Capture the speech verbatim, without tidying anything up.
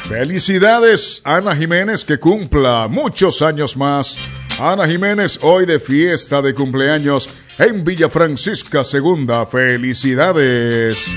Felicidades, Ana Jiménez, que cumpla muchos años más. Ana Jiménez, hoy de fiesta de cumpleaños en Villa Francisca Segunda. Felicidades.